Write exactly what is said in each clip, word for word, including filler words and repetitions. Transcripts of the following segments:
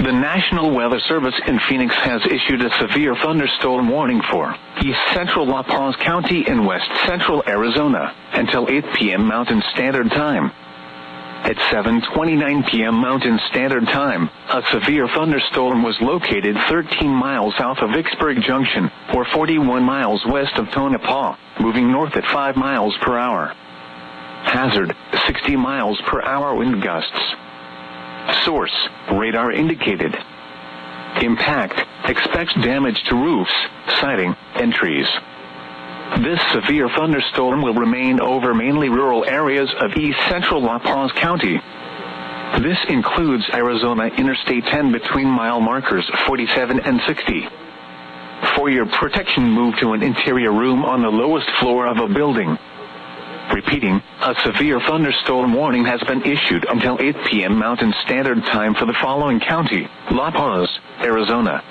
The National Weather Service in Phoenix has issued a severe thunderstorm warning for east central La Paz County and west central Arizona until eight p.m. Mountain Standard Time. At seven twenty-nine p.m. Mountain Standard Time, a severe thunderstorm was located thirteen miles south of Vicksburg Junction, or forty-one miles west of Tonopah, moving north at five miles per hour. Hazard, sixty miles per hour wind gusts. Source, radar indicated. Impact, expects damage to roofs, siding, and trees. This severe thunderstorm will remain over mainly rural areas of east central La Paz County. This includes Arizona Interstate ten between mile markers forty-seven and sixty. For your protection, move to an interior room on the lowest floor of a building. Repeating, a severe thunderstorm warning has been issued until eight p.m. Mountain Standard Time for the following county: La Paz, Arizona.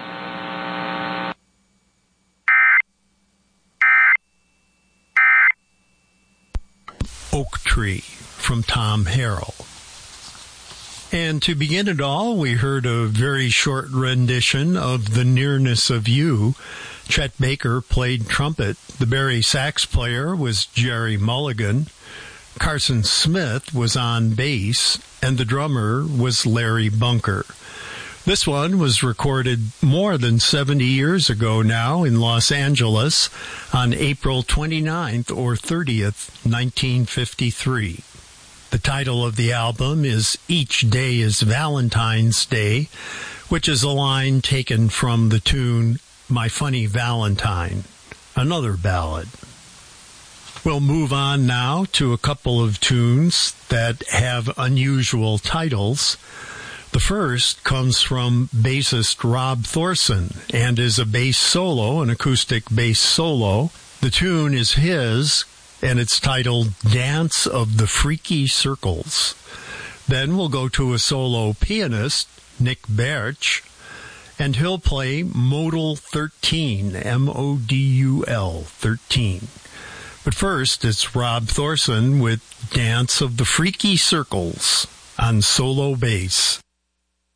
Oak Tree from Tom Harrell. And to begin it all, we heard a very short rendition of The Nearness of You. Chet Baker played trumpet. The Barry sax player was Jerry Mulligan. Carson Smith was on bass, and the drummer was Larry Bunker. This one was recorded more than seventy years ago now in Los Angeles on April twenty-ninth or thirtieth, nineteen fifty-three. The title of the album is Each Day is Valentine's Day, which is a line taken from the tune My Funny Valentine, another ballad. We'll move on now to a couple of tunes that have unusual titles. The first comes from bassist Rob Thorson and is a bass solo, an acoustic bass solo. The tune is his, and it's titled Dance of the Freaky Circles. Then we'll go to a solo pianist, Nick Birch, and he'll play Modal thirteen, M O D U L, thirteen. But first, it's Rob Thorson with Dance of the Freaky Circles on solo bass.